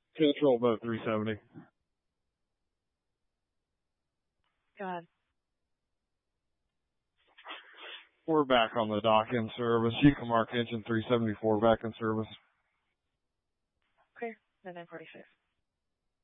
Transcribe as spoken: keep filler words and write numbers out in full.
Control boat three seventy. Go ahead. We're back on the dock in service. You can mark engine three seventy-four back in service. Clear. nine forty-six.